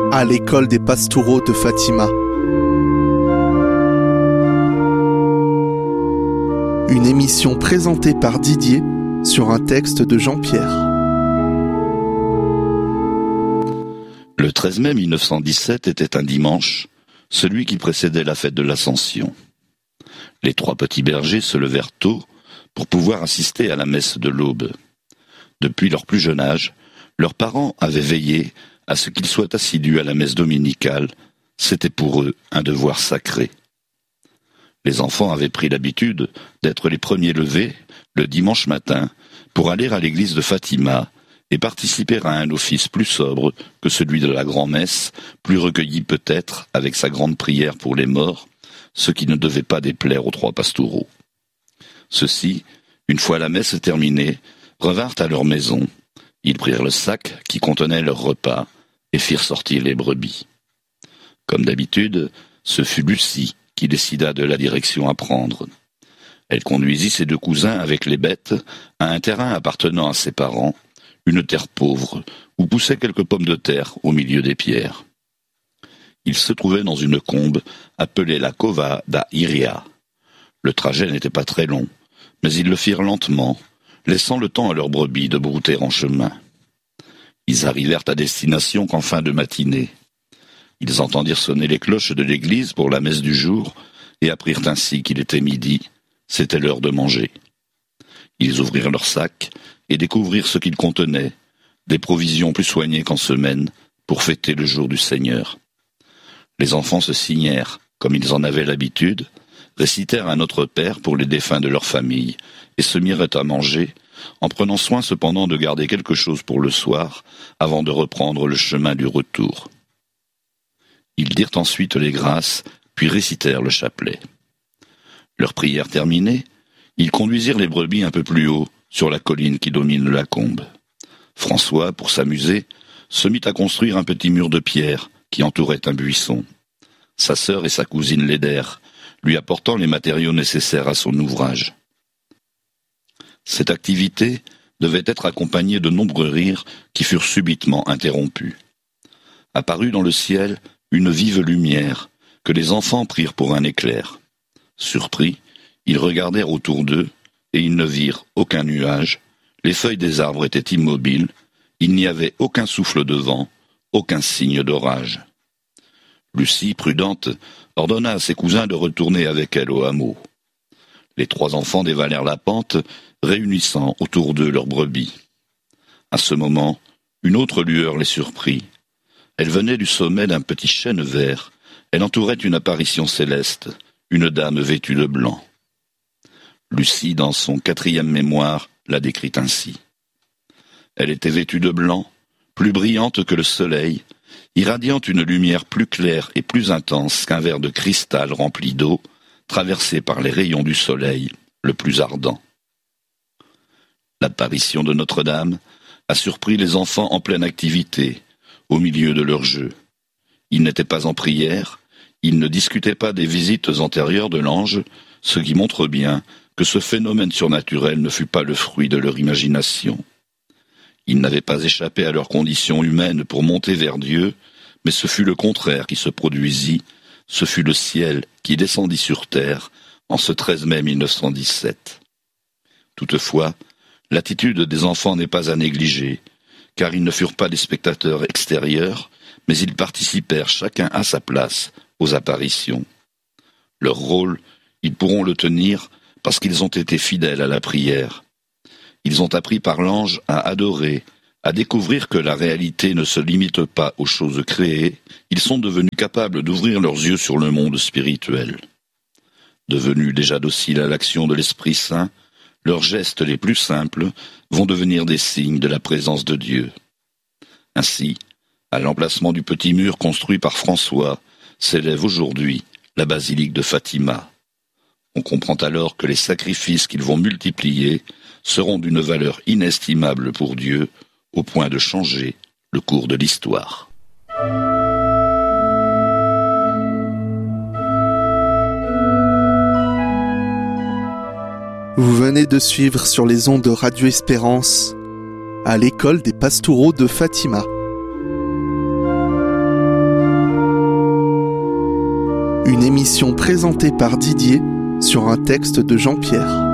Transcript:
à l'école des Pastoureaux de Fatima. Une émission présentée par Didier sur un texte de Jean-Pierre. Le 13 mai 1917 était un dimanche, celui qui précédait la fête de l'Ascension. Les trois petits bergers se levèrent tôt pour pouvoir assister à la messe de l'aube. Depuis leur plus jeune âge, leurs parents avaient veillé à ce qu'ils soient assidus à la messe dominicale. C'était pour eux un devoir sacré. Les enfants avaient pris l'habitude d'être les premiers levés le dimanche matin pour aller à l'église de Fatima et participer à un office plus sobre que celui de la grand-messe, plus recueilli peut-être avec sa grande prière pour les morts, ce qui ne devait pas déplaire aux trois pastoureaux. Ceux-ci, une fois la messe terminée, revinrent à leur maison. Ils prirent le sac qui contenait leur repas et firent sortir les brebis. Comme d'habitude, ce fut Lucie qui décida de la direction à prendre. Elle conduisit ses deux cousins avec les bêtes à un terrain appartenant à ses parents, une terre pauvre, où poussaient quelques pommes de terre au milieu des pierres. Ils se trouvaient dans une combe appelée la Cova da Iria. Le trajet n'était pas très long, mais ils le firent lentement, laissant le temps à leurs brebis de brouter en chemin. Ils arrivèrent à destination qu'en fin de matinée. Ils entendirent sonner les cloches de l'église pour la messe du jour et apprirent ainsi qu'il était midi, c'était l'heure de manger. Ils ouvrirent leurs sacs et découvrirent ce qu'ils contenaient, des provisions plus soignées qu'en semaine, pour fêter le jour du Seigneur. Les enfants se signèrent, comme ils en avaient l'habitude, récitèrent un Notre Père pour les défunts de leur famille, et se mirent à manger, en prenant soin cependant de garder quelque chose pour le soir, avant de reprendre le chemin du retour. Ils dirent ensuite les grâces, puis récitèrent le chapelet. Leur prière terminée, ils conduisirent les brebis un peu plus haut, sur la colline qui domine la combe. François, pour s'amuser, se mit à construire un petit mur de pierre qui entourait un buisson. Sa sœur et sa cousine l'aidèrent, lui apportant les matériaux nécessaires à son ouvrage. Cette activité devait être accompagnée de nombreux rires qui furent subitement interrompus. Apparut dans le ciel une vive lumière que les enfants prirent pour un éclair. Surpris, ils regardèrent autour d'eux et ils ne virent aucun nuage. Les feuilles des arbres étaient immobiles, il n'y avait aucun souffle de vent, aucun signe d'orage. Lucie, prudente, ordonna à ses cousins de retourner avec elle au hameau. Les trois enfants dévalèrent la pente, réunissant autour d'eux leurs brebis. À ce moment, une autre lueur les surprit. Elle venait du sommet d'un petit chêne vert. Elle entourait une apparition céleste, une dame vêtue de blanc. Lucie, dans son 4e mémoire, l'a décrite ainsi. Elle était vêtue de blanc, plus brillante que le soleil, irradiant une lumière plus claire et plus intense qu'un verre de cristal rempli d'eau, traversé par les rayons du soleil, le plus ardent. L'apparition de Notre-Dame a surpris les enfants en pleine activité, au milieu de leur jeu. Ils n'étaient pas en prière, ils ne discutaient pas des visites antérieures de l'ange, ce qui montre bien que ce phénomène surnaturel ne fut pas le fruit de leur imagination. Ils n'avaient pas échappé à leur condition humaine pour monter vers Dieu, mais ce fut le contraire qui se produisit, ce fut le ciel qui descendit sur terre en ce 13 mai 1917. Toutefois, l'attitude des enfants n'est pas à négliger, car ils ne furent pas des spectateurs extérieurs, mais ils participèrent chacun à sa place aux apparitions. Leur rôle, ils pourront le tenir parce qu'ils ont été fidèles à la prière. Ils ont appris par l'ange à adorer, à découvrir que la réalité ne se limite pas aux choses créées. Ils sont devenus capables d'ouvrir leurs yeux sur le monde spirituel. Devenus déjà dociles à l'action de l'Esprit Saint, leurs gestes les plus simples vont devenir des signes de la présence de Dieu. Ainsi, à l'emplacement du petit mur construit par François, s'élève aujourd'hui la basilique de Fatima. On comprend alors que les sacrifices qu'ils vont multiplier seront d'une valeur inestimable pour Dieu, au point de changer le cours de l'histoire. Vous venez de suivre sur les ondes de Radio Espérance, à l'école des Pastoureaux de Fatima. Une émission présentée par Didier sur un texte de Jean-Pierre.